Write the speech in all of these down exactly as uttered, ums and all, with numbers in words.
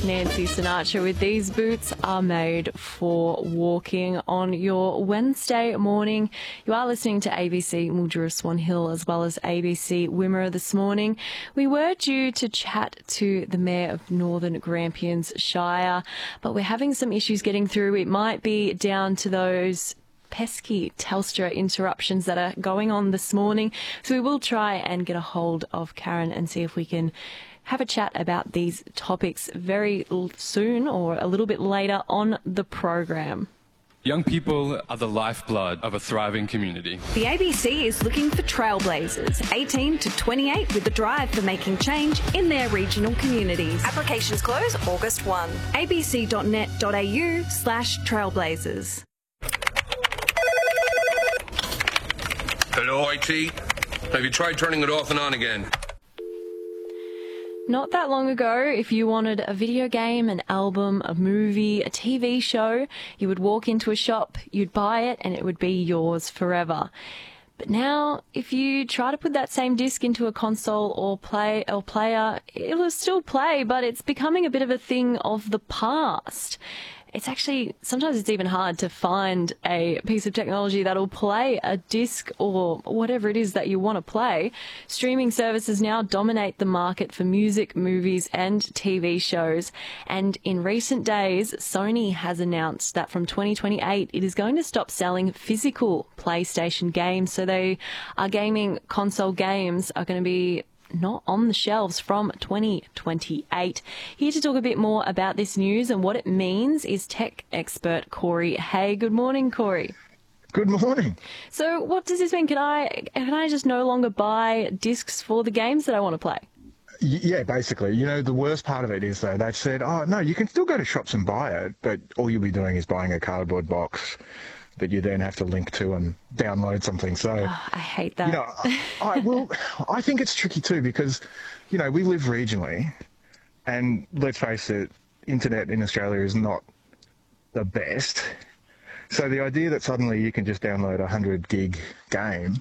Nancy Sinatra with These Boots Are Made for Walking on your Wednesday morning. You are listening to A B C Mildura Swan Hill as well as A B C Wimmera this morning. We were due to chat to the Mayor of Northern Grampians Shire, but we're having some issues getting through. It might be down to those pesky Telstra interruptions that are going on this morning. So we will try and get a hold of Karen and see if we can have a chat about these topics very soon or a little bit later on the program. Young people are the lifeblood of a thriving community. The A B C is looking for trailblazers, eighteen to twenty-eight, with a drive for making change in their regional communities. Applications close August first. abc.net.au slash trailblazers. Hello, I T. Have you tried turning it off and on again? Not that long ago, if you wanted a video game, an album, a movie, a T V show, you would walk into a shop, you'd buy it, and it would be yours forever. But now, if you try to put that same disc into a console or play or player, it'll still play, but it's becoming a bit of a thing of the past. It's actually, sometimes it's even hard to find a piece of technology that'll play a disc or whatever it is that you want to play. Streaming services now dominate the market for music, movies and T V shows. And in recent days, Sony has announced that from twenty twenty-eight, it is going to stop selling physical PlayStation games. So they are gaming console games are going to be not on the shelves from twenty twenty-eight. Here to talk a bit more about this news and what it means is tech expert Corey Hay. Good morning, Corey. Good morning. So what does this mean? Can I can I just no longer buy discs for the games that I want to play? Yeah, basically. You know, the worst part of it is, though, they've said, oh, no, you can still go to shops and buy it, but all you'll be doing is buying a cardboard box that you then have to link to and download something. So oh, I hate that. You know, I, I well, I think it's tricky too because, you know, we live regionally, and let's face it, internet in Australia is not the best. So the idea that suddenly you can just download a hundred gig game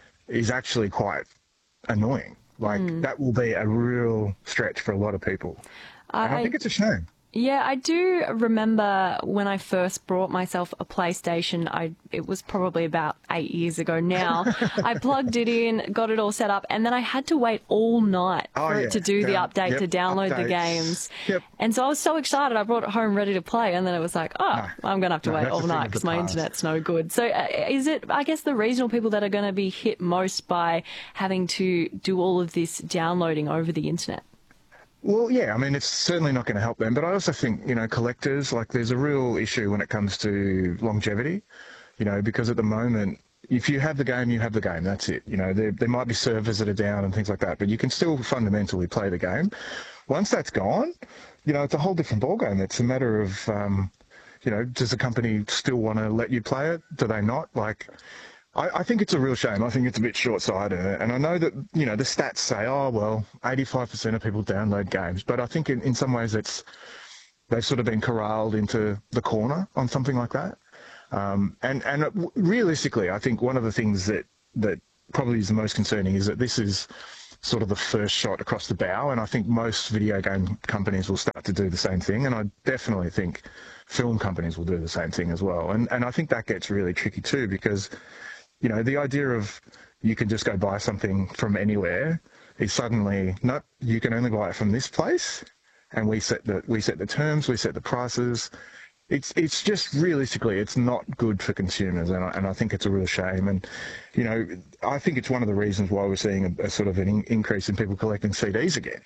is actually quite annoying. Like mm. that will be a real stretch for a lot of people. I, and I think it's a shame. Yeah, I do remember when I first brought myself a PlayStation, I it was probably about eight years ago now. I plugged it in, got it all set up, and then I had to wait all night oh, for yeah. it to do the um, update, yep, to download updates. the games. Yep. And so I was so excited, I brought it home ready to play, and then it was like, oh, no, I'm going to have to no, wait all night because my past. internet's no good. So uh, is it, I guess, the regional people that are going to be hit most by having to do all of this downloading over the internet? Well, yeah, I mean, it's certainly not going to help them. But I also think, you know, collectors, like there's a real issue when it comes to longevity, you know, because at the moment, if you have the game, you have the game. That's it. You know, there, there might be servers that are down and things like that, but you can still fundamentally play the game. Once that's gone, you know, it's a whole different ballgame. It's a matter of, um, you know, does the company still want to let you play it? Do they not? Like, I, I think it's a real shame. I think it's a bit short-sighted. And I know that, you know, the stats say, oh, well, eighty-five percent of people download games. But I think in, in some ways it's they've sort of been corralled into the corner on something like that. Um, and and realistically, I think one of the things that, that probably is the most concerning is that this is sort of the first shot across the bow. And I think most video game companies will start to do the same thing. And I definitely think film companies will do the same thing as well. And and I think that gets really tricky too because, you know, the idea of you can just go buy something from anywhere is suddenly, no, you can only buy it from this place, and we set the we set the terms, we set the prices. It's it's just realistically, it's not good for consumers, and I, and I think it's a real shame. And you know, I think it's one of the reasons why we're seeing a, a sort of an in, increase in people collecting C Ds again.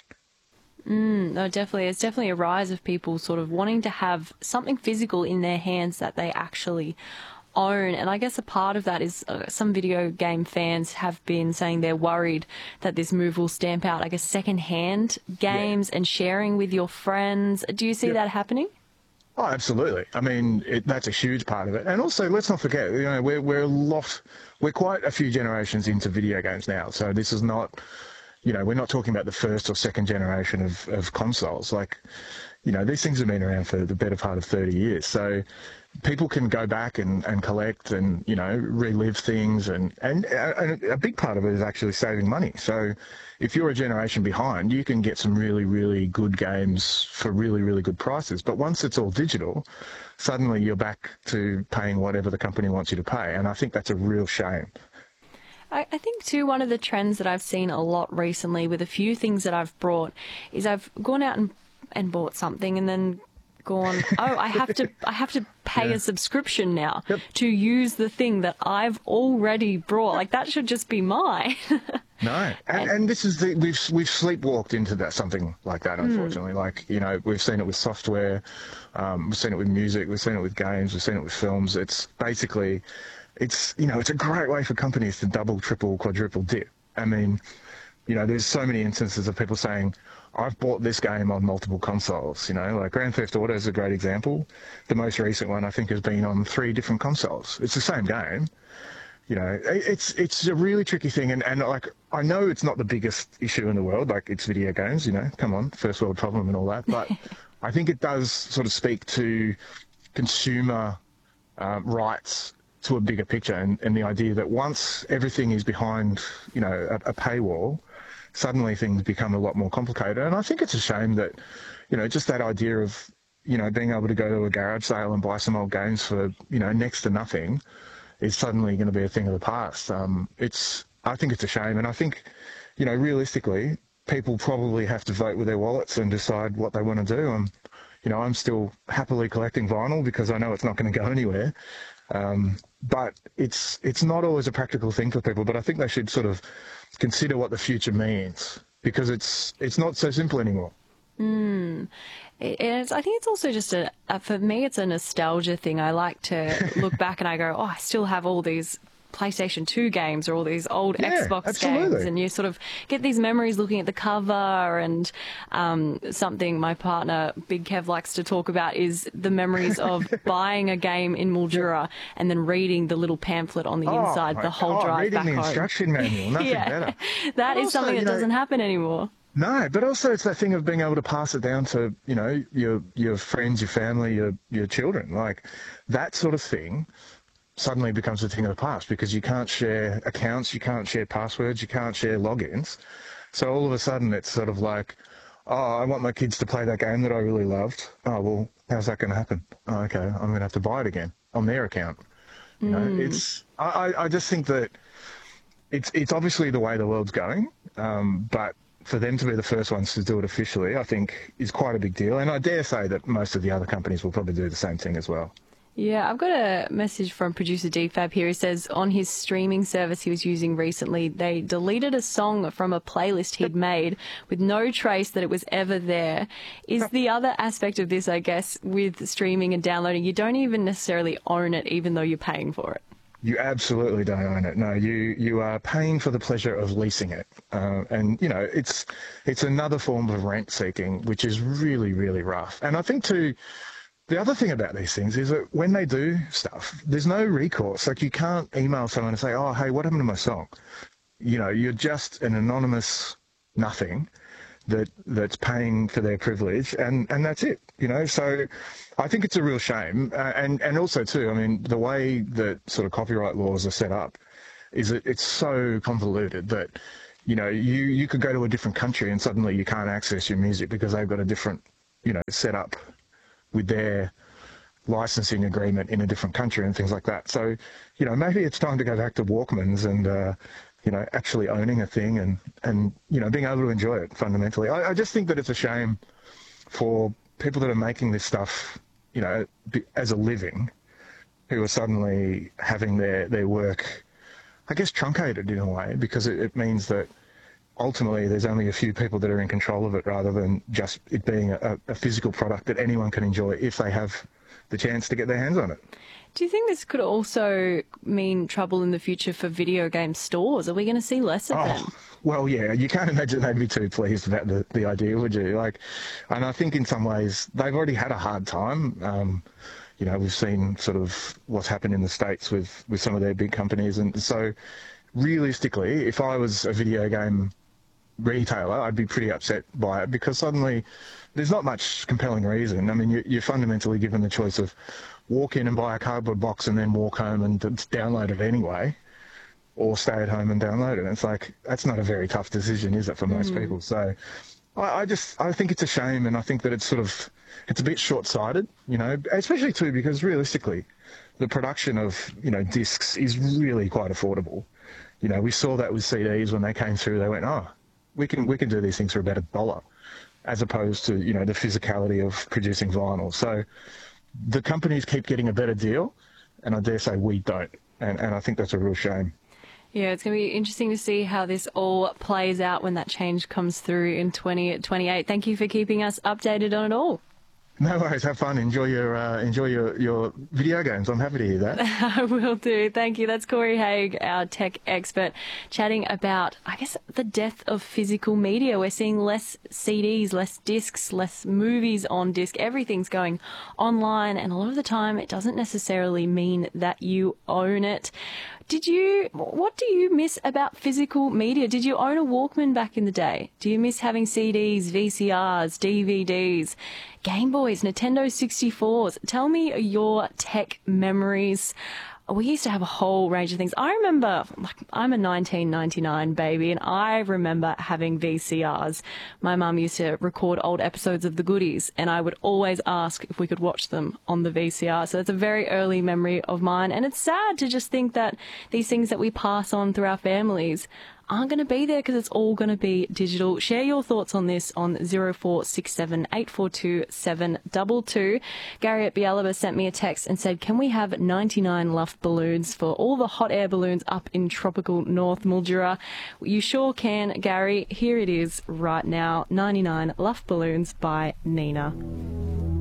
Mm, no, definitely. It's definitely a rise of people sort of wanting to have something physical in their hands that they actually own. And I guess a part of that is uh, some video game fans have been saying they're worried that this move will stamp out, I guess, second-hand games yeah. and sharing with your friends. Do you see yeah. that happening? Oh, absolutely. I mean, it, that's a huge part of it. And also, let's not forget, you know, we're we're a lot, we're quite a few generations into video games now. So this is not, you know, we're not talking about the first or second generation of, of consoles. Like, you know, these things have been around for the better part of thirty years. So people can go back and, and collect and, you know, relive things. And, and, and a big part of it is actually saving money. So if you're a generation behind, you can get some really, really good games for really, really good prices. But once it's all digital, suddenly you're back to paying whatever the company wants you to pay. And I think that's a real shame. I think too, one of the trends that I've seen a lot recently with a few things that I've brought is I've gone out and, and bought something and then gone, oh, I have to I have to pay yeah. a subscription now yep. to use the thing that I've already brought. Like, that should just be mine. No, and, and, and this is the we've we've sleepwalked into that something like that. Unfortunately, mm. like, you know, we've seen it with software, um, we've seen it with music, we've seen it with games, we've seen it with films. It's basically, it's you know, it's a great way for companies to double, triple, quadruple dip. I mean, you know, there's so many instances of people saying, I've bought this game on multiple consoles, you know, like Grand Theft Auto is a great example. The most recent one, I think, has been on three different consoles. It's the same game. You know, it's it's a really tricky thing. And, and like, I know it's not the biggest issue in the world, like it's video games, you know, come on, first world problem and all that. But I think it does sort of speak to consumer uh, rights to a bigger picture, and, and the idea that once everything is behind, you know, a, a paywall, suddenly things become a lot more complicated. And I think it's a shame that, you know, just that idea of, you know, being able to go to a garage sale and buy some old games for, you know, next to nothing is suddenly going to be a thing of the past. Um, it's, I think it's a shame. And I think, you know, realistically, people probably have to vote with their wallets and decide what they want to do. And, you know, I'm still happily collecting vinyl because I know it's not going to go anywhere. Um, but it's it's not always a practical thing for people. But I think they should sort of consider what the future means, because it's it's not so simple anymore. Mm. It, it's, I think it's also just a, a, for me, it's a nostalgia thing. I like to look back and I go, oh, I still have all these PlayStation two games or all these old yeah, Xbox absolutely. games, and you sort of get these memories looking at the cover. And um, something my partner Big Kev likes to talk about is the memories of buying a game in Mildura and then reading the little pamphlet on the oh, inside the whole oh, drive reading back the home. Instruction manual, nothing yeah. better. That but is also, something that you know, doesn't happen anymore. No, but also it's that thing of being able to pass it down to, you know, your your friends, your family, your your children. Like, that sort of thing suddenly becomes a thing of the past, because you can't share accounts, you can't share passwords, you can't share logins. So all of a sudden it's sort of like, oh, I want my kids to play that game that I really loved. Oh, well, how's that going to happen? Oh, okay, I'm going to have to buy it again on their account. You know, mm. it's, I, I just think that it's, it's obviously the way the world's going, um, but for them to be the first ones to do it officially, I think is quite a big deal. And I dare say that most of the other companies will probably do the same thing as well. Yeah, I've got a message from producer D Fab here. He says on his streaming service he was using recently, they deleted a song from a playlist he'd made with no trace that it was ever there. Is the other aspect of this, I guess, with streaming and downloading, you don't even necessarily own it even though you're paying for it. You absolutely don't own it. No, you you are paying for the pleasure of leasing it, uh, and you know it's it's another form of rent seeking, which is really really rough. And I think too, the other thing about these things is that when they do stuff, there's no recourse. Like, you can't email someone and say, "Oh, hey, what happened to my song?" You know, you're just an anonymous nothing that that's paying for their privilege, and and that's it. You know, so I think it's a real shame. Uh, and and also too, I mean, the way that sort of copyright laws are set up is that it's so convoluted that, you know, you you could go to a different country and suddenly you can't access your music because they've got a different, you know, setup with their licensing agreement in a different country and things like that. So, you know, maybe it's time to go back to Walkmans and, uh, you know, actually owning a thing and, and, you know, being able to enjoy it fundamentally. I, I just think that it's a shame for people that are making this stuff, you know, as a living, who are suddenly having their, their work, I guess, truncated in a way, because it, it means that ultimately there's only a few people that are in control of it, rather than just it being a, a physical product that anyone can enjoy if they have the chance to get their hands on it. Do you think this could also mean trouble in the future for video game stores? Are we going to see less of oh, them? Well, yeah, you can't imagine they'd be too pleased about the, the idea, would you? Like, and I think in some ways they've already had a hard time. Um, you know, we've seen sort of what's happened in the States with, with some of their big companies. And so realistically, if I was a video game retailer, I'd be pretty upset by it, because suddenly there's not much compelling reason. I mean, you, you're fundamentally given the choice of walk in and buy a cardboard box and then walk home and it's download it anyway, or stay at home and download it. And it's like, that's not a very tough decision, is it, for most mm. people? So I, I just, I think it's a shame, and I think that it's sort of, it's a bit short-sighted, you know, especially too because realistically, the production of, you know, discs is really quite affordable. You know, we saw that with C Ds when they came through. They went, oh, we can we can do these things for about a dollar, as opposed to, you know, the physicality of producing vinyl. So the companies keep getting a better deal, and I dare say we don't. And, and I think that's a real shame. Yeah, it's going to be interesting to see how this all plays out when that change comes through in twenty twenty-eight. Thank you for keeping us updated on it all. No worries. Have fun. Enjoy your uh, enjoy your, your video games. I'm happy to hear that. I will do. Thank you. That's Corey Haig, our tech expert, chatting about, I guess, the death of physical media. We're seeing less C Ds, less discs, less movies on disc. Everything's going online, and a lot of the time it doesn't necessarily mean that you own it. Did you, what do you miss about physical media? Did you own a Walkman back in the day? Do you miss having C Ds, V C Rs, D V Ds, Game Boys, Nintendo sixty-fours? Tell me your tech memories. We used to have a whole range of things. I remember, like, I'm a nineteen ninety-nine baby, and I remember having V C Rs. My mum used to record old episodes of The Goodies, and I would always ask if we could watch them on the V C R. So it's a very early memory of mine, and it's sad to just think that these things that we pass on through our families aren't going to be there because it's all going to be digital. Share your thoughts on this on zero four six seven, eight four two, seven two two. Gary at Bialaba sent me a text and said, can we have ninety-nine Luft balloons for all the hot air balloons up in tropical North Mildura? You sure can, Gary. Here it is right now, ninety-nine Luft balloons by Nina.